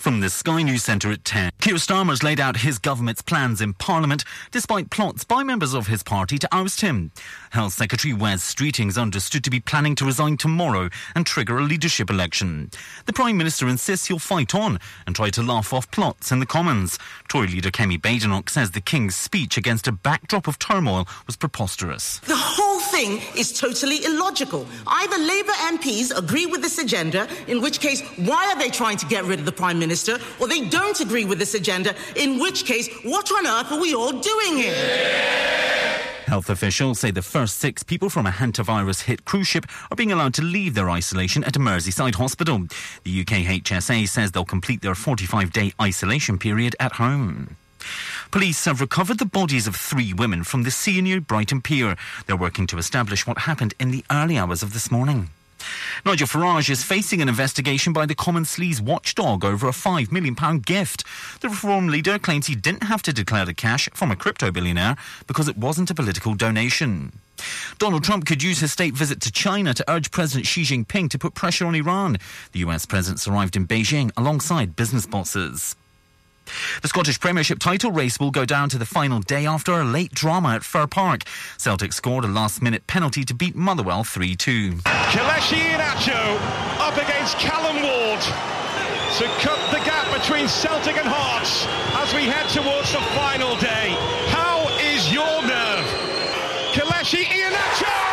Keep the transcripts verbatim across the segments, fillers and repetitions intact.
From the Sky News Centre at ten. Keir Starmer's laid out his government's plans in Parliament, despite plots by members of his party to oust him. Health Secretary Wes Streeting is understood to be planning to resign tomorrow and trigger a leadership election. The Prime Minister insists he'll fight on and try to laugh off plots in the Commons. Tory leader Kemi Badenoch says the King's speech against a backdrop of turmoil was preposterous. The whole thing is totally illogical. Either Labour M Ps agree with this agenda, in which case, why are they trying to get rid of the Prime Minister? Or they don't agree with this agenda, in which case, what on earth are we all doing here? Health officials say the first six people from a hantavirus-hit cruise ship are being allowed to leave their isolation at a Merseyside hospital. The U K H S A says they'll complete their forty-five day isolation period at home. Police have recovered the bodies of three women from the sea near Brighton Pier. They're working to establish what happened in the early hours of this morning. Nigel Farage is facing an investigation by the Common Sleaze watchdog over a five million pounds gift. The Reform leader claims he didn't have to declare the cash from a crypto billionaire because it wasn't a political donation. Donald Trump could use his state visit to China to urge President Xi Jinping to put pressure on Iran. The U S president's arrived in Beijing alongside business bosses. The Scottish Premiership title race will go down to the final day after a late drama at Fir Park. Celtic scored a last-minute penalty to beat Motherwell three two. Kelechi Iheanacho up against Callum Ward to cut the gap between Celtic and Hearts as we head towards the final day. How is your nerve? Kelechi Iheanacho!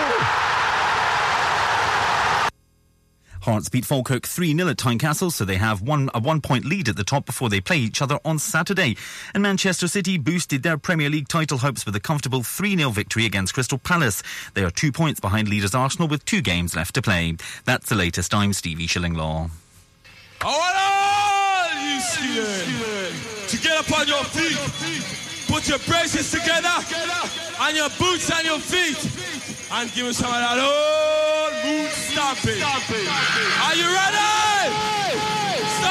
Hearts beat Falkirk three nil at Tynecastle, so they have one, a one-point lead at the top before they play each other on Saturday. And Manchester City boosted their Premier League title hopes with a comfortable three nil victory against Crystal Palace. They are two points behind leaders Arsenal with two games left to play. That's the latest. I'm Stevie Shillinglaw. All you students, to get up on your feet, put your braces together, and your boots on your feet, and give me some of that old moon stomping. Are you ready?